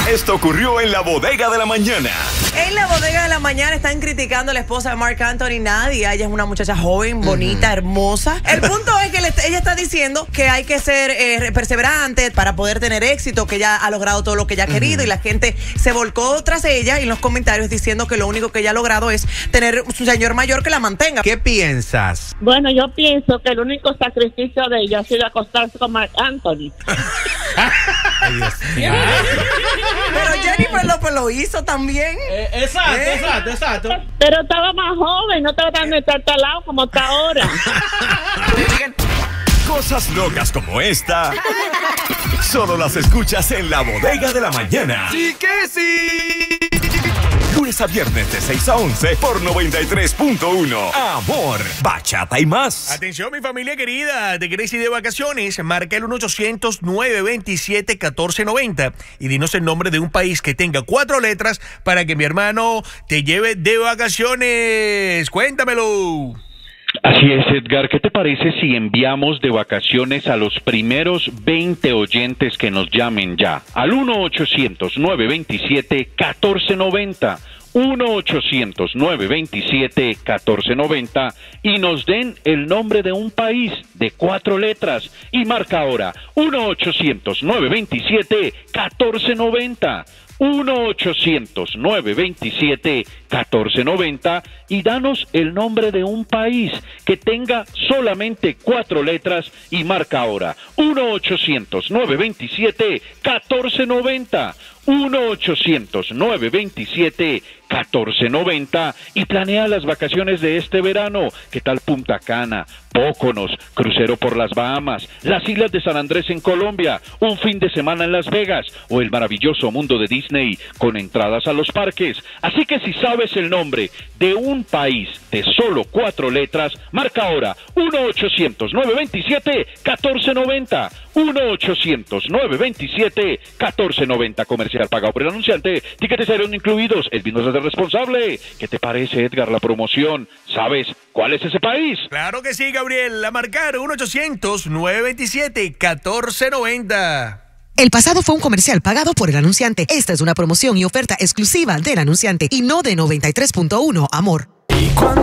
Esto ocurrió en la bodega de la mañana. En la bodega de la mañana están criticando a la esposa de Marc Anthony, Nadia. Ella es una muchacha joven, bonita, hermosa. El punto es que ella está diciendo que hay que ser perseverante para poder tener éxito, que ella ha logrado todo lo que ella ha querido y la gente se volcó tras ella y en los comentarios diciendo que lo único que ella ha logrado es tener un señor mayor que la mantenga. ¿Qué piensas? Bueno, yo pienso que el único sacrificio de ella ha sido acostarse con Marc Anthony. Ay, Dios mío. Pero Jennifer López lo hizo también. Exacto. Pero estaba más joven, no estaba tan estartalado como está ahora. Cosas locas como esta solo las escuchas en la bodega de la mañana. ¡Sí que sí! Lunes a viernes de 6 a 11 por 93.1. Amor, bachata y más. Atención, mi familia querida, ¿te querés ir de vacaciones? Marca el 1-800-927-1490 y dinos el nombre de un país que tenga 4 letras para que mi hermano te lleve de vacaciones. Cuéntamelo. Así es, Edgar. ¿Qué te parece si enviamos de vacaciones a los primeros 20 oyentes que nos llamen ya? Al 1-800-927-1490. 1-800-927-1490 y nos den el nombre de un país de 4 letras. Y marca ahora 1-800-927-1490. 1-800-927-1490 y danos el nombre de un país que tenga solamente 4 letras y marca ahora 1-800-927-1490. 1-800-927-1490 y planea las vacaciones de este verano. ¿Qué tal Punta Cana, Póconos, crucero por las Bahamas, las islas de San Andrés en Colombia, un fin de semana en Las Vegas o el maravilloso mundo de Disney con entradas a los parques? Así que si sabes el nombre de un país de solo 4 letras, marca ahora 1-800-927-1490. 1-800-927-1490. Comercial pagado por el anunciante. Tiquetes aéreos incluidos. El vino es responsable. ¿Qué te parece, Edgar, la promoción? ¿Sabes cuál es ese país? Claro que sí, Gabriel. A marcar 1-800-927-1490. El pasado fue un comercial pagado por el anunciante. Esta es una promoción y oferta exclusiva del anunciante y no de 93.1 Amor.